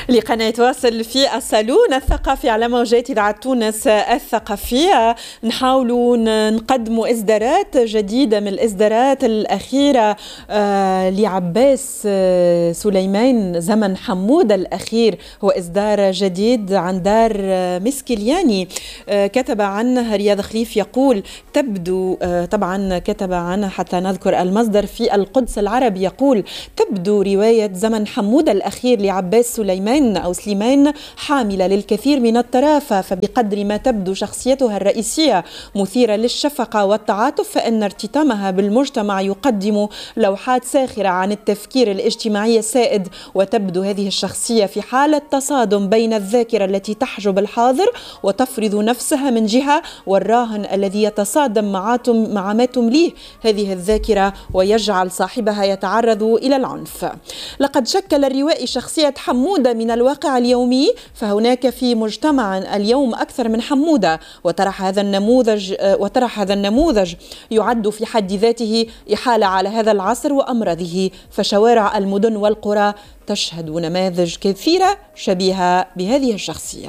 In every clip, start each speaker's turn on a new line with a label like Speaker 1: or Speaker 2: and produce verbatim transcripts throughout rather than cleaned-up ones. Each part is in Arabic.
Speaker 1: لقناة واصل في الصالون الثقافي على موجات إذاعة تونس الثقافية. نحاولوا نقدموا إصدارات جديدة من الإصدارات الأخيرة آه لعباس آه سليمان. زمن حمودة الأخير هو إصدار جديد عن دار آه مسكلياني. آه كتب عنه رياض خليف يقول تبدو آه طبعا كتب عنه حتى نذكر المصدر في القدس العربي يقول تبدو رواية زمن حمودة الأخير لعباس سليمان أو سليمان حاملة للكثير من الطرافة، فبقدر ما تبدو شخصيتها الرئيسية مثيرة للشفقة والتعاطف فإن ارتطامها بالمجتمع يقدم لوحات ساخرة عن التفكير الاجتماعي السائد. وتبدو هذه الشخصية في حالة تصادم بين الذاكرة التي تحجب الحاضر وتفرض نفسها من جهة والراهن الذي يتصادم مع ما تمليه هذه الذاكرة ويجعل صاحبها يتعرض إلى العنف. لقد شكل الروائي شخصية حمودة من الواقع اليومي، فهناك في مجتمع اليوم أكثر من حمودة، وطرح هذا النموذج وطرح هذا النموذج يعد في حد ذاته إحالة على هذا العصر وأمراضه، فشوارع المدن والقرى تشهد نماذج كثيرة شبيهة بهذه الشخصية.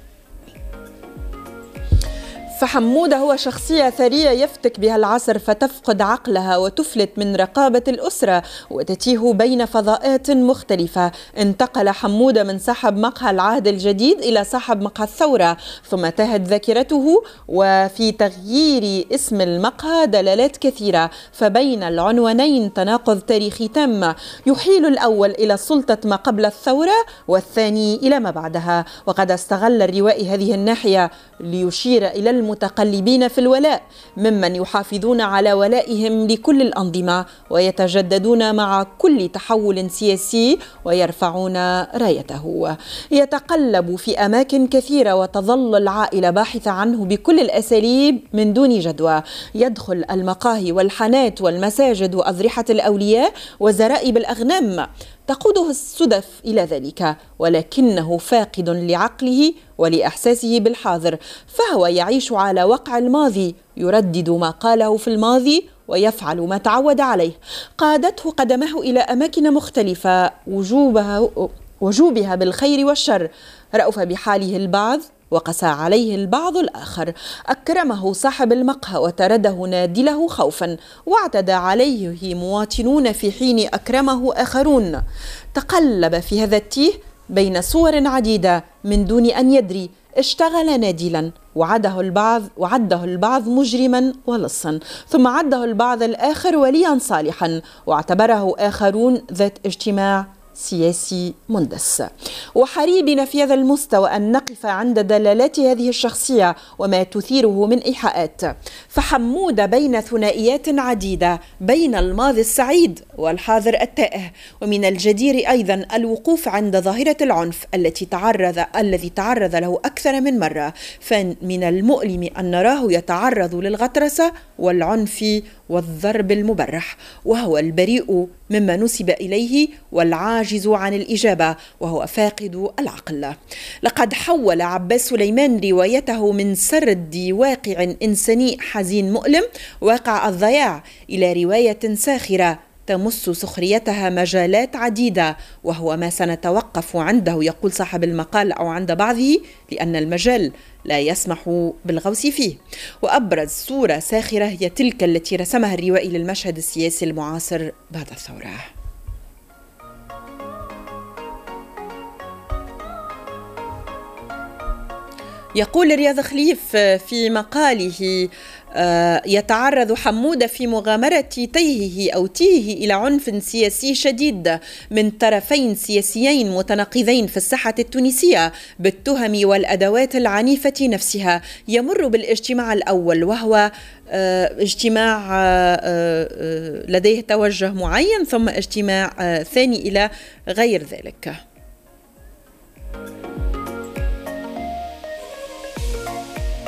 Speaker 1: فحمودة هو شخصية ثرية يفتك بها العصر فتفقد عقلها وتفلت من رقابة الأسرة وتتيه بين فضاءات مختلفة. انتقل حمودة من صاحب مقهى العهد الجديد إلى صاحب مقهى الثورة، ثم تاهت ذاكرته وفي تغيير اسم المقهى دلالات كثيرة، فبين العنوانين تناقض تاريخي تام يحيل الأول إلى سلطة ما قبل الثورة والثاني إلى ما بعدها. وقد استغل الروائي هذه الناحية ليشير إلى المتقلبين في الولاء ممن يحافظون على ولائهم لكل الأنظمة ويتجددون مع كل تحول سياسي ويرفعون رايته. يتقلب في أماكن كثيرة وتظل العائلة باحثة عنه بكل الأساليب من دون جدوى. يدخل المقاهي والحانات والمساجد وأضرحة الأولياء وزرائب الأغنام تقوده الصدف إلى ذلك، ولكنه فاقد لعقله ولإحساسه بالحاضر، فهو يعيش على وقع الماضي، يردد ما قاله في الماضي ويفعل ما تعود عليه. قادته قدمه إلى أماكن مختلفة وجوبها وجوبها بالخير والشر، رأف بحاله البعض وقسى عليه البعض الآخر. أكرمه صاحب المقهى وترده نادله خوفا، واعتدى عليه مواطنون في حين أكرمه آخرون. تقلب في هذا التيه بين صور عديدة من دون أن يدري. اشتغل نادلا وعده البعض وعده البعض مجرما ولصا، ثم عده البعض الآخر وليا صالحا، واعتبره آخرون ذات اجتماع سياسي مندس. وحريبنا في هذا المستوى أن نقف عند دلالات هذه الشخصية وما تثيره من إيحاءات. فحمودة بين ثنائيات عديدة بين الماضي السعيد والحاضر التائه، ومن الجدير أيضا الوقوف عند ظاهرة العنف التي تعرض الذي تعرض له أكثر من مرة، فمن المؤلم أن نراه يتعرض للغطرسة والعنف والضرب المبرح، وهو البريء مما نسب إليه والعاجز عن الإجابة، وهو فاقد العقل. لقد حول عباس سليمان روايته من سرد واقع إنساني حزين مؤلم واقع الضياع إلى رواية ساخرة تمس سخريتها مجالات عديدة، وهو ما سنتوقف عنده يقول صاحب المقال أو عند بعضه، لأن المجال لا يسمح بالغوص فيه. وأبرز صورة ساخرة هي تلك التي رسمها الروائي للمشهد السياسي المعاصر بعد الثورة. يقول رياض خليف في مقاله يتعرض حمودة في مغامرة تيهه أو تيهه إلى عنف سياسي شديد من طرفين سياسيين متناقضين في الساحة التونسية بالتهم والأدوات العنيفة نفسها. يمر بالاجتماع الأول وهو اجتماع لديه توجه معين، ثم اجتماع ثاني إلى غير ذلك.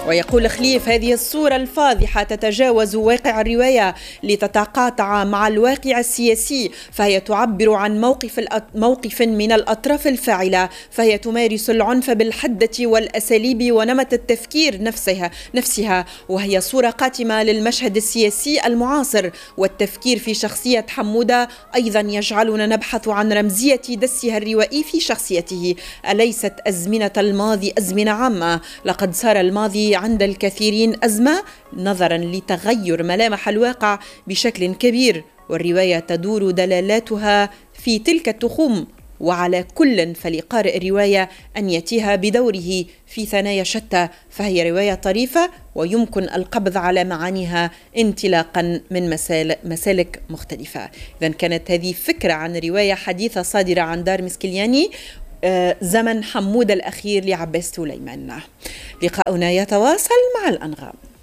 Speaker 1: ويقول خليف: هذه الصورة الفاضحة تتجاوز واقع الرواية لتتقاطع مع الواقع السياسي، فهي تعبر عن موقف موقف من الأطراف الفاعلة، فهي تمارس العنف بالحدة والأساليب ونمط التفكير نفسها نفسها وهي صورة قاتمة للمشهد السياسي المعاصر. والتفكير في شخصية حمودة أيضا يجعلنا نبحث عن رمزية دسها الروائي في شخصيته. أليست أزمنة الماضي أزمنة عامة؟ لقد صار الماضي عند الكثيرين أزمة نظرا لتغير ملامح الواقع بشكل كبير، والرواية تدور دلالاتها في تلك التخوم، وعلى كل فلقارئ الرواية أن يأتيها بدوره في ثنايا شتى، فهي رواية طريفة ويمكن القبض على معانيها انطلاقا من مسالك مختلفة. إذن كانت هذه فكرة عن رواية حديثة صادرة عن دار مسكلياني، زمن حمودة الأخير لعباس سليمان. لقاؤنا يتواصل مع الأنغام.